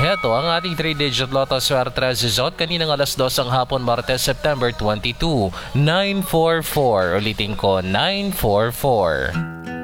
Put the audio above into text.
Heto ang ating 3-digit Lotto Swerte result kaninang alas 2 ang hapon Martes, September 22. 944. Ulitin ko, 944.